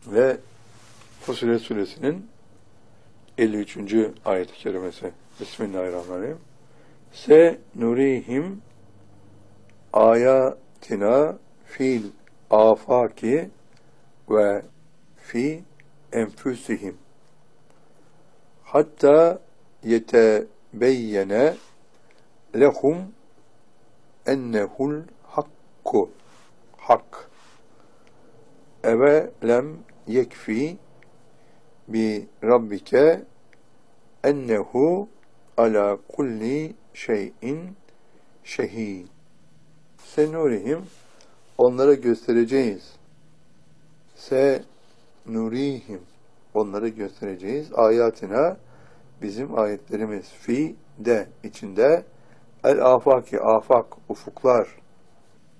Ve Fussilet Suresinin 53. ayet-i kerimesi. Bismillahirrahmanirrahim. Se nurihim ayatina fil afaki ve fi enfüsihim hatta yetebeyyene lehum ennehul hakku hak eve lem yekfi bi rabbike ennehu ala kulli şeyin şehid. Senurihim, onlara göstereceğiz. Senurihim, onlara göstereceğiz. Ayatina, bizim ayetlerimiz. Fi de, içinde. El afaki, afak, ufuklar.